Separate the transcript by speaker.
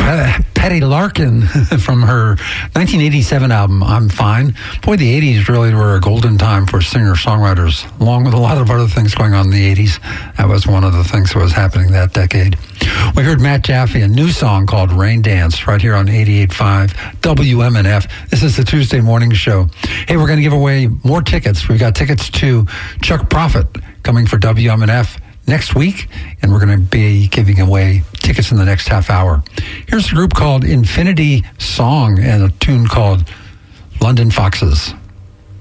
Speaker 1: Patty Larkin from her 1987 album, I'm Fine. Boy, the 80s really were a golden time for singer-songwriters, along with a lot of other things going on in the 80s. That was one of the things that was happening that decade. We heard Matt Jaffe, a new song called Rain Dance, right here on 88.5 WMNF. This is the Tuesday morning show. Hey, we're going to give away more tickets. We've got tickets to Chuck Prophet coming for WMNF next week, and we're going to be giving away tickets in the next half hour. Here's a group called Infinity Song and a tune called London Foxes.